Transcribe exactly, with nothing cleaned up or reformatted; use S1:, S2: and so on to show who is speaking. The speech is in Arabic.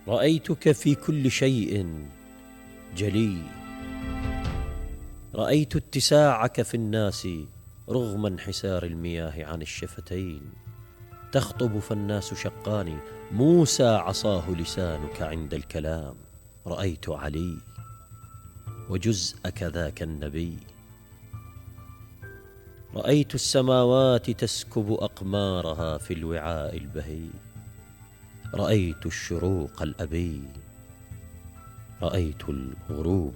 S1: رأيتك في كل شيء جلي، رأيت اتساعك في الناس رغم انحسار المياه عن الشفتين. تخطب فالناس شقان، موسى عصاه لسانك عند الكلام. رأيت علي وجزءك ذاك النبي. رأيت السماوات تسكب أقمارها في الوعاء البهي. رأيت الشروق الأبي، رأيت الغروب